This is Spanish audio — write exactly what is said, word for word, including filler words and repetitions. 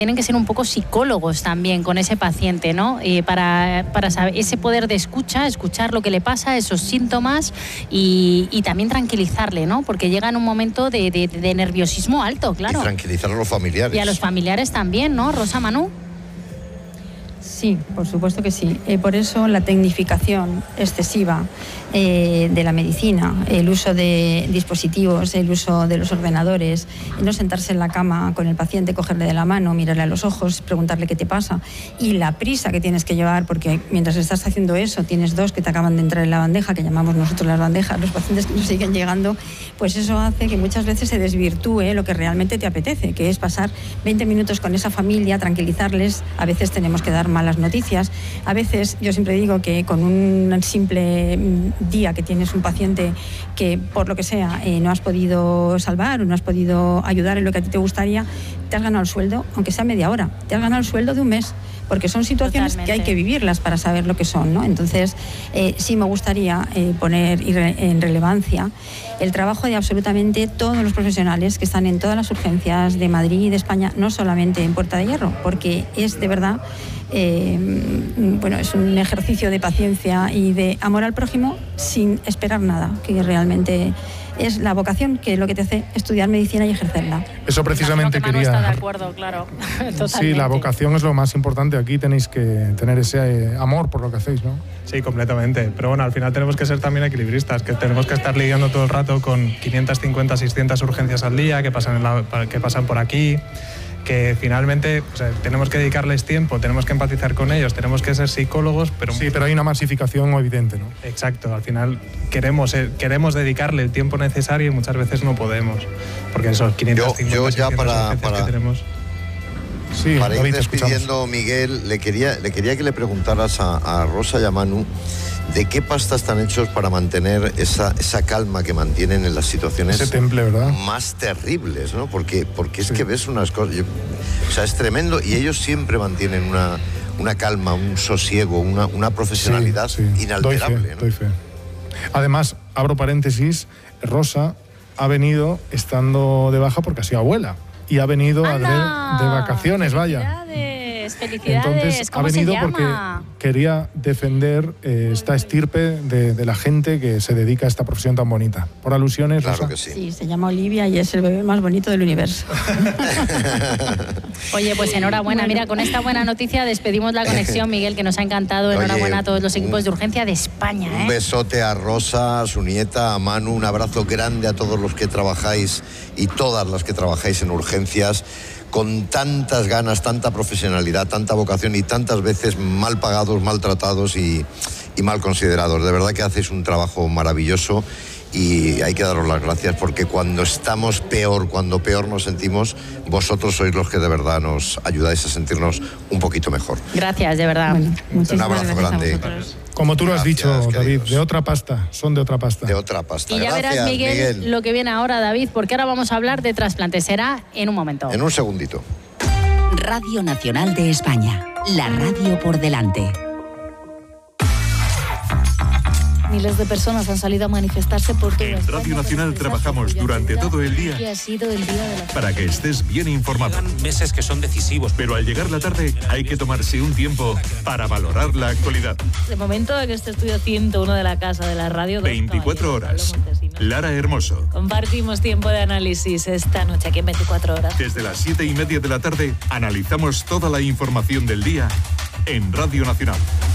tienen que ser un poco psicólogos también con ese paciente, ¿no? Eh, para, para saber ese poder de escucha, escuchar lo que le pasa, esos síntomas y, y también tranquilizarle, ¿no? Porque llega en un momento de, de, de nerviosismo alto, claro. Y tranquilizar a los familiares. Y a los familiares también, ¿no, Rosa, Manu? Sí, por supuesto que sí. Eh, por eso la tecnificación excesiva eh, de la medicina, el uso de dispositivos, el uso de los ordenadores, no sentarse en la cama con el paciente, cogerle de la mano, mirarle a los ojos, preguntarle qué te pasa y la prisa que tienes que llevar, porque mientras estás haciendo eso tienes dos que te acaban de entrar en la bandeja, que llamamos nosotros las bandejas, los pacientes que nos siguen llegando, pues eso hace que muchas veces se desvirtúe lo que realmente te apetece, que es pasar veinte minutos con esa familia, tranquilizarles. A veces tenemos que dar malas noticias. A veces, yo siempre digo que con un simple día que tienes un paciente que por lo que sea eh, no has podido salvar o no has podido ayudar en lo que a ti te gustaría, te has ganado el sueldo, aunque sea media hora, te has ganado el sueldo de un mes, porque son situaciones Totalmente. Que hay que vivirlas para saber lo que son, ¿no? Entonces, eh, sí me gustaría eh, poner en relevancia el trabajo de absolutamente todos los profesionales que están en todas las urgencias de Madrid y de España, no solamente en Puerta de Hierro, porque es de verdad Eh, bueno, es un ejercicio de paciencia y de amor al prójimo sin esperar nada, que realmente es la vocación, que es lo que te hace estudiar medicina y ejercerla. Eso precisamente Imagino que quería... Manu está de acuerdo, claro. Sí, la vocación es lo más importante. Aquí tenéis que tener ese eh, amor por lo que hacéis, ¿no? Sí, completamente. Pero bueno, al final tenemos que ser también equilibristas, que tenemos que estar lidiando todo el rato con quinientas cincuenta, seiscientas urgencias al día que pasan, en la, que pasan por aquí, que finalmente o sea, tenemos que dedicarles tiempo, tenemos que empatizar con ellos, tenemos que ser psicólogos, pero... Sí, pero hay una masificación evidente, ¿no? Exacto, al final queremos, eh, queremos dedicarle el tiempo necesario y muchas veces no podemos, porque esos quinientas cincuenta, yo, yo ya para, para, que tenemos... Sí, para ir David, despidiendo, Miguel, le quería, le quería que le preguntaras a, a Rosa y a Manu de qué pasta están hechos para mantener esa, esa calma que mantienen en las situaciones Ese temple, ¿verdad? más terribles, ¿no? Porque, porque es sí. que ves unas cosas... Yo, o sea, es tremendo y ellos siempre mantienen una, una calma, un sosiego, una, una profesionalidad sí, sí. inalterable. Doy fe, ¿no? doy fe. Además, abro paréntesis, Rosa ha venido estando de baja porque ha sido abuela y ha venido a de, de vacaciones, vaya. Felicidades, Entonces ¿cómo ha venido se llama? Porque quería defender eh, esta estirpe de, de la gente que se dedica a esta profesión tan bonita. Por alusiones, claro Rosa. Que sí. Sí, se llama Olivia y es el bebé más bonito del universo. Oye, pues enhorabuena. Bueno. Mira, con esta buena noticia despedimos la conexión, Miguel, que nos ha encantado. Enhorabuena Oye, a todos los equipos un, de urgencia de España. ¿eh? Un besote a Rosa, a su nieta, a Manu, un abrazo grande a todos los que trabajáis y todas las que trabajáis en urgencias, con tantas ganas, tanta profesionalidad, tanta vocación y tantas veces mal pagados, maltratados y, y mal considerados. De verdad que hacéis un trabajo maravilloso y hay que daros las gracias porque cuando estamos peor, cuando peor nos sentimos, vosotros sois los que de verdad nos ayudáis a sentirnos un poquito mejor. Gracias, de verdad. Bueno, un abrazo grande. Como tú lo has Gracias, dicho, David, queridos. de otra pasta, son de otra pasta. De otra pasta. Y ya Gracias, verás, Miguel, Miguel, lo que viene ahora, David, porque ahora vamos a hablar de trasplantes. Será en un momento. En un segundito. Radio Nacional de España, la radio por delante. Miles de personas han salido a manifestarse por toda En España. Radio Nacional trabajamos durante todo el día Que ha sido el día de la... para que estés bien informado. Llegan meses que son decisivos. Pero al llegar la tarde hay que tomarse un tiempo para valorar la actualidad. De momento en este estudio ciento uno de la Casa de la Radio. dos veinticuatro horas. Lara Hermoso. Compartimos tiempo de análisis esta noche aquí en veinticuatro horas. Desde las siete y media de la tarde analizamos toda la información del día en Radio Nacional.